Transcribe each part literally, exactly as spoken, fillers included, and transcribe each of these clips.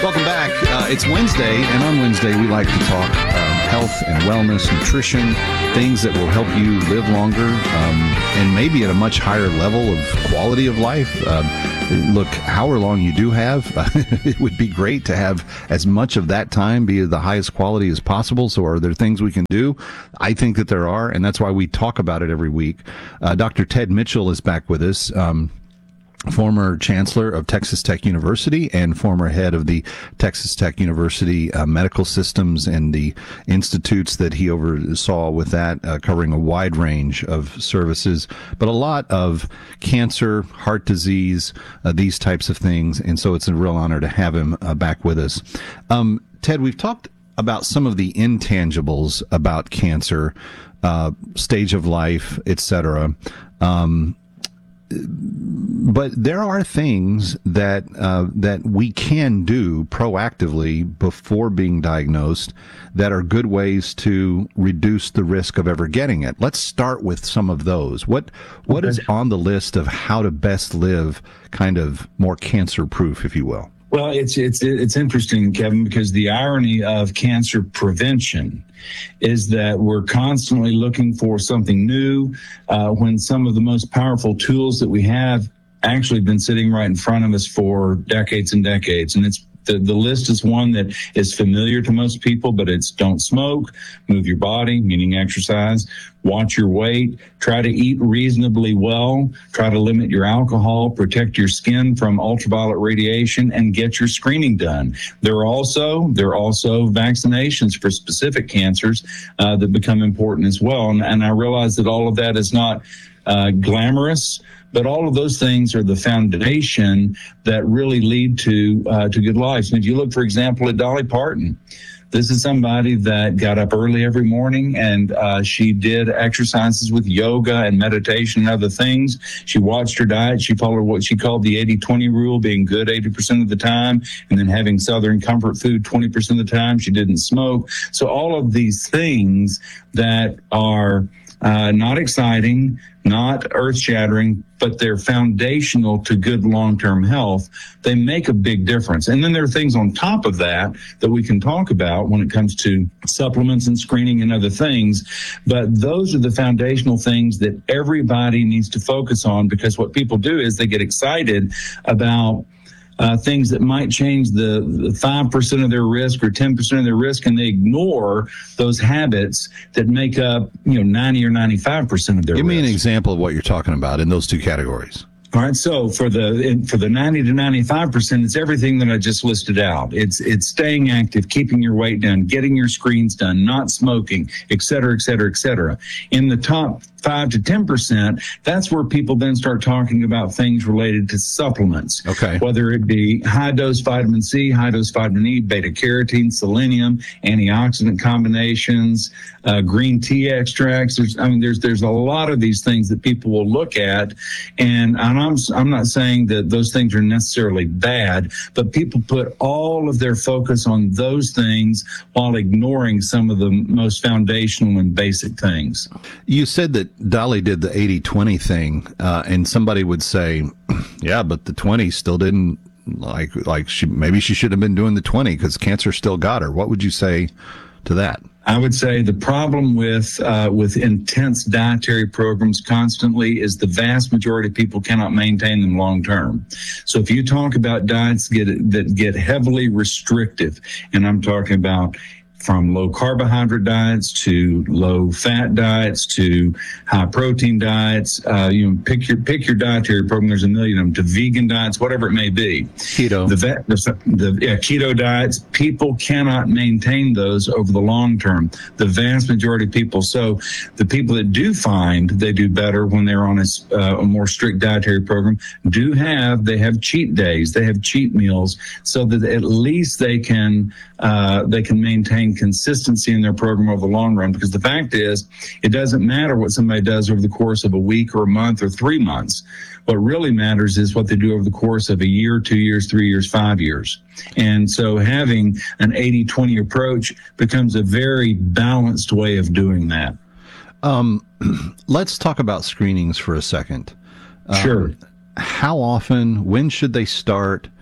Welcome back. Uh, it's Wednesday, and on Wednesday we like to talk um, health and wellness, nutrition, things that will help you live longer um, and maybe at a much higher level of quality of life. Um, look, however long you do have, uh, it would be great to have as much of that time be the highest quality as possible. So are there things we can do? I think that there are, and that's why we talk about it every week. Uh, Doctor Ted Mitchell is back with us. Um, former chancellor of Texas Tech University and former head of the Texas Tech University uh, medical systems and the institutes that he oversaw with that, uh, covering a wide range of services, but a lot of cancer, heart disease, uh, these types of things. And so it's a real honor to have him uh, back with us. Um, Ted, we've talked about some of the intangibles about cancer, uh, stage of life, et cetera. Um, But there are things that uh, that we can do proactively before being diagnosed that are good ways to reduce the risk of ever getting it. Let's start with some of those. What what okay. is on the list of how to best live kind of more cancer-proof, if you will? Well, it's it's it's interesting, Kevin, because the irony of cancer prevention is that we're constantly looking for something new uh, when some of the most powerful tools that we have actually been sitting right in front of us for decades and decades. And it's The, the list is one that is familiar to most people, but it's don't smoke, move your body, meaning exercise, watch your weight, try to eat reasonably well, try to limit your alcohol, protect your skin from ultraviolet radiation, and get your screening done. There are also, there are also vaccinations for specific cancers uh, that become important as well. And, and I realize that all of that is not uh, glamorous, but all of those things are the foundation that really lead to uh, to good lives. And if you look, for example, at Dolly Parton, this is somebody that got up early every morning and uh, she did exercises with yoga and meditation and other things. She watched her diet. She followed what she called the eighty twenty rule, being good eighty percent of the time and then having Southern comfort food twenty percent of the time. She didn't smoke. So all of these things that are Uh, not exciting, not earth-shattering, but they're foundational to good long-term health. They make a big difference. And then there are things on top of that that we can talk about when it comes to supplements and screening and other things. But those are the foundational things that everybody needs to focus on, because what people do is they get excited about Uh, things that might change the, the five percent of their risk or ten percent of their risk, and they ignore those habits that make up, you know, ninety or ninety-five percent of their Give risk. me an example of what you're talking about in those two categories. All right. So for the in, for the ninety to ninety-five percent, it's everything that I just listed out. It's it's staying active, keeping your weight down, getting your screens done, not smoking, et cetera, et cetera, et cetera. In the top five to ten percent, that's where people then start talking about things related to supplements. Okay. Whether it be high dose vitamin C, high dose vitamin E, beta carotene, selenium, antioxidant combinations, uh, green tea extracts. There's, I mean, there's there's a lot of these things that people will look at, and I'm I'm not saying that those things are necessarily bad, but people put all of their focus on those things while ignoring some of the most foundational and basic things. You said that Dolly did the eighty twenty thing, uh, and somebody would say, yeah, but the twenty still didn't, like, like she, maybe she should have been doing the twenty because cancer still got her. What would you say to that? I would say the problem with uh, with intense dietary programs constantly is the vast majority of people cannot maintain them long term. So if you talk about diets get, that get heavily restrictive, and I'm talking about from low carbohydrate diets to low fat diets to high protein diets, uh, you know, pick your pick your dietary program. There's a million of them, to vegan diets, whatever it may be. Keto. The, the, the yeah, keto diets, people cannot maintain those over the long term. The vast majority of people. So the people that do find they do better when they're on a, uh, a more strict dietary program do have, they have cheat days, they have cheat meals, so that at least they can uh, they can maintain consistency in their program over the long run. Because the fact is, it doesn't matter what somebody does over the course of a week or a month or three months. What really matters is what they do over the course of a year, two years, three years, five years. And so having an eighty twenty approach becomes a very balanced way of doing that. Um, let's talk about screenings for a second. Um, sure. How often, when should they start?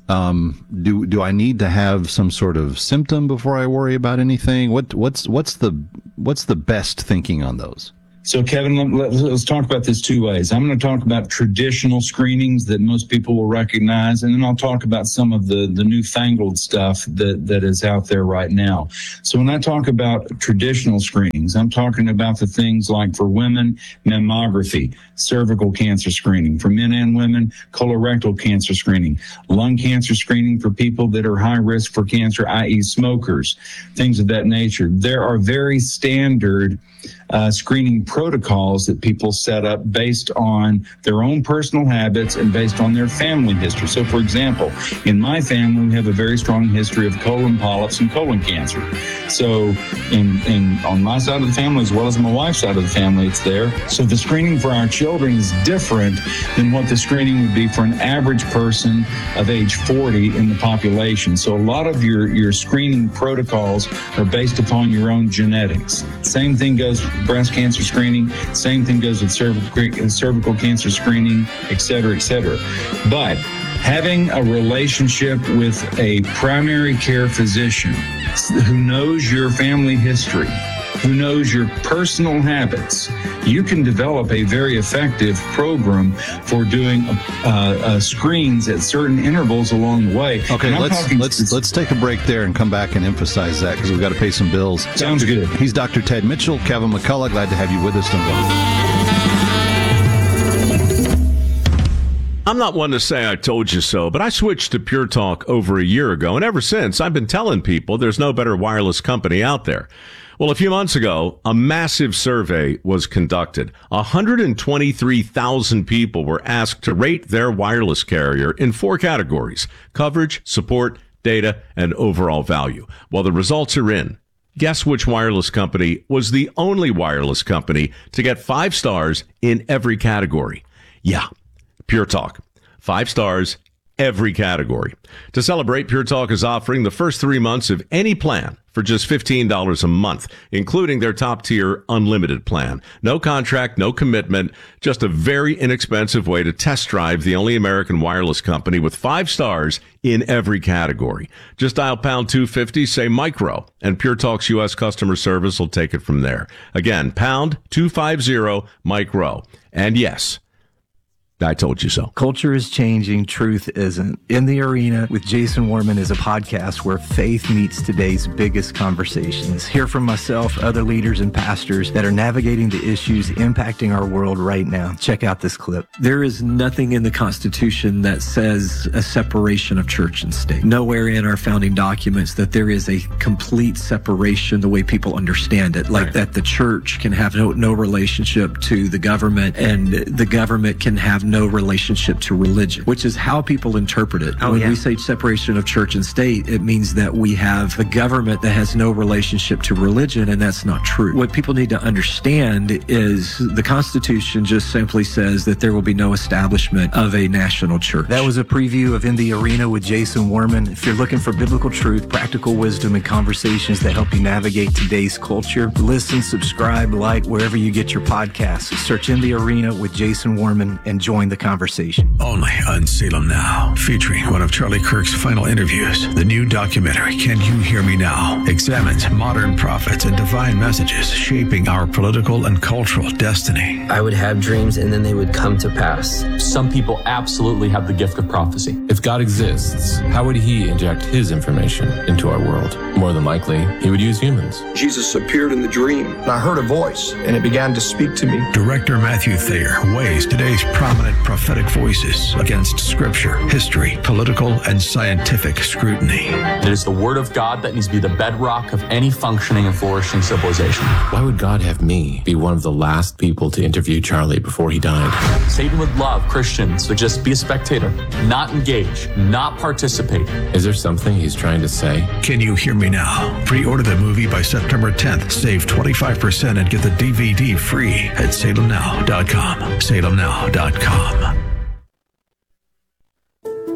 Um, do do I need to have some sort of symptom before I worry about anything? What what's what's the what's the best thinking on those? So, Kevin, let, let's talk about this two ways. I'm going to talk about traditional screenings that most people will recognize, and then I'll talk about some of the, the newfangled stuff that, that is out there right now. So when I talk about traditional screenings, I'm talking about the things like for women, mammography, cervical cancer screening, for men and women, colorectal cancer screening, lung cancer screening for people that are high risk for cancer, that is smokers, things of that nature. There are very standard Uh, screening protocols that people set up based on their own personal habits and based on their family history. So, for example, in my family, we have a very strong history of colon polyps and colon cancer. So, in, in on my side of the family, as well as my wife's side of the family, it's there. So, the screening for our children is different than what the screening would be for an average person of age forty in the population. So, a lot of your, your screening protocols are based upon your own genetics. Same thing goes with breast cancer screening. Same thing goes with cervical, cervical cancer screening, et cetera, et cetera. But having a relationship with a primary care physician who knows your family history, who knows your personal habits, you can develop a very effective program for doing uh, uh, screens at certain intervals along the way. Okay, let's let's to, let's take a break there and come back and emphasize that because we've got to pay some bills. Sounds good. He's Doctor Ted Mitchell, Kevin McCullough. Glad to have you with us. I'm not one to say I told you so, but I switched to Pure Talk over a year ago, and ever since, I've been telling people there's no better wireless company out there. Well, a few months ago, a massive survey was conducted. one hundred twenty-three thousand people were asked to rate their wireless carrier in four categories: coverage, support, data, and overall value. Well, the results are in. Guess which wireless company was the only wireless company to get five stars in every category? Yeah, Pure Talk. Five stars, every category. To celebrate, Pure Talk is offering the first three months of any plan for just fifteen dollars a month, including their top-tier unlimited plan. No contract, no commitment, just a very inexpensive way to test drive the only American wireless company with five stars in every category. Just dial pound two fifty, say micro, and Pure Talk's U S customer service will take it from there. Again, pound two fifty, micro. And yes, I told you so. Culture is changing. Truth isn't. In the Arena with Jason Warman is a podcast where faith meets today's biggest conversations. Hear from myself, other leaders and pastors that are navigating the issues impacting our world right now. Check out this clip. There is nothing in the Constitution that says a separation of church and state. Nowhere in our founding documents that there is a complete separation the way people understand it, like right. that the church can have no, no relationship to the government and the government can have no relationship to religion, which is how people interpret it. Oh, when yeah. we say separation of church and state, it means that we have a government that has no relationship to religion, and that's not true. What people need to understand is the Constitution just simply says that there will be no establishment of a national church. That was a preview of In the Arena with Jason Warman. If you're looking for biblical truth, practical wisdom, and conversations that help you navigate today's culture, listen, subscribe, like, wherever you get your podcasts. Search In the Arena with Jason Warman and join the conversation. Only on Salem Now, featuring one of Charlie Kirk's final interviews. The new documentary, Can You Hear Me Now?, examines modern prophets and divine messages shaping our political and cultural destiny. I would have dreams and then they would come to pass. Some people absolutely have the gift of prophecy. If God exists, how would he inject his information into our world? More than likely, he would use humans. Jesus appeared in the dream, and I heard a voice, and it began to speak to me. Director Matthew Thayer weighs today's prominent prophetic voices against scripture, history, political, and scientific scrutiny. It is the word of God that needs to be the bedrock of any functioning and flourishing civilization. Why would God have me be one of the last people to interview Charlie before he died? Satan would love Christians to just be a spectator, not engage, not participate. Is there something he's trying to say? Can You Hear Me Now? Pre-order the movie by September tenth. Save twenty-five percent and get the D V D free at salem now dot com. salem now dot com.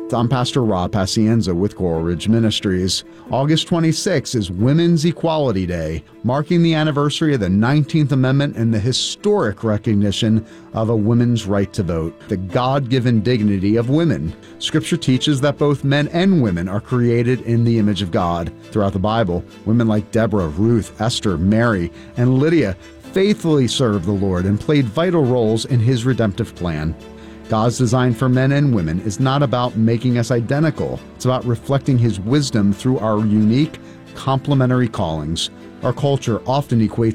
I'm Pastor Rob Pacienza with Coral Ridge Ministries. August twenty-sixth is Women's Equality Day, marking the anniversary of the nineteenth Amendment and the historic recognition of a woman's right to vote, the God-given dignity of women. Scripture teaches that both men and women are created in the image of God. Throughout the Bible, women like Deborah, Ruth, Esther, Mary, and Lydia faithfully served the Lord and played vital roles in his redemptive plan. God's design for men and women is not about making us identical. It's about reflecting his wisdom through our unique, complementary callings. Our culture often equates